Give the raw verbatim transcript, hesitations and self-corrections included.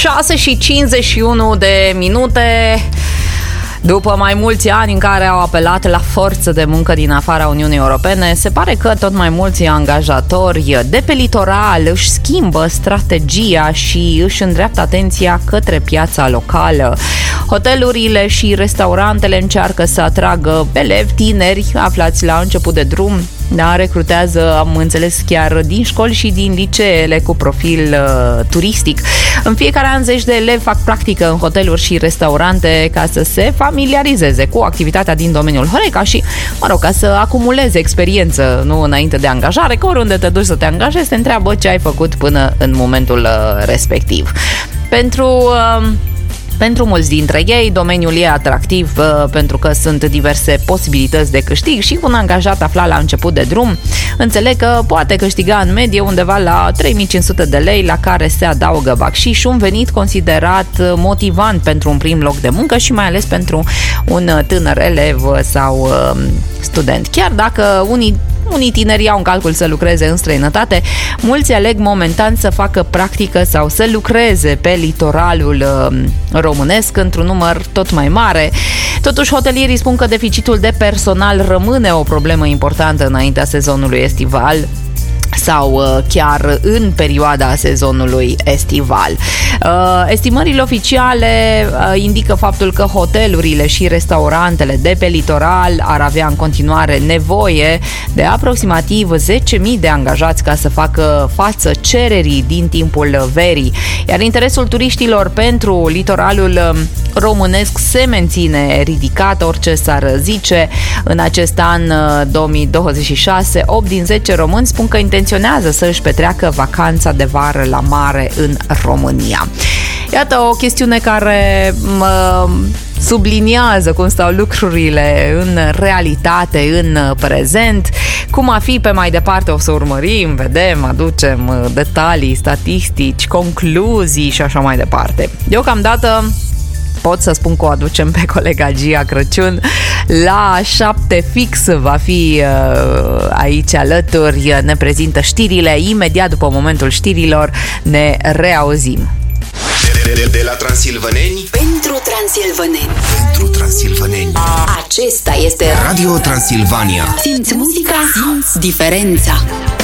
șase și cincizeci și unu de minute. După mai mulți ani în care au apelat la forță de muncă din afara Uniunii Europene, se pare că tot mai mulți angajatori de pe litoral își schimbă strategia și își îndreaptă atenția către piața locală. Hotelurile și restaurantele încearcă să atragă elevi tineri aflați la început de drum. Da, recrutează, am înțeles, chiar din școli și din liceele cu profil uh, turistic. În fiecare an zeci de elevi fac practică în hoteluri și restaurante ca să se familiarizeze cu activitatea din domeniul Horeca și, mă rog, ca să acumuleze experiență, nu înainte de angajare, că oriunde te duci să te angajezi, te întreabă ce ai făcut până în momentul uh, respectiv. Pentru... Uh, Pentru mulți dintre ei, domeniul e atractiv uh, pentru că sunt diverse posibilități de câștig și un angajat aflat la început de drum înțeleg că poate câștiga în medie undeva la trei mii cinci sute de lei, la care se adaugă bacșiș și un venit considerat motivant pentru un prim loc de muncă și mai ales pentru un tânăr elev sau uh, student. Chiar dacă unii Unii tineri au în calcul să lucreze în străinătate, mulți aleg momentan să facă practică sau să lucreze pe litoralul uh, românesc într-un număr tot mai mare. Totuși, hotelierii spun că deficitul de personal rămâne o problemă importantă înaintea sezonului estival sau chiar în perioada sezonului estival. Estimările oficiale indică faptul că hotelurile și restaurantele de pe litoral ar avea în continuare nevoie de aproximativ zece mii de angajați ca să facă față cererii din timpul verii, iar interesul turiștilor pentru litoralul românesc se menține ridicat, orice s-ar zice. În acest an două mii douăzeci și șase, opt din zece români spun că intenționează să își petreacă vacanța de vară la mare în România. Iată o chestiune care mă subliniază cum stau lucrurile în realitate, în prezent. Cum a fi pe mai departe o să urmărim, vedem, aducem detalii, statistici, concluzii și așa mai departe. Deocamdată pot să spun că o aducem pe colega Gia Crăciun. La șapte fix va fi uh, aici alături, ne prezintă știrile. Imediat după momentul știrilor ne reauzim. De, de, de la Transilvaneni pentru Transilvaneni. Pentru Transilvaneni. Acesta este Radio Transilvania. Simți muzica, simți diferența.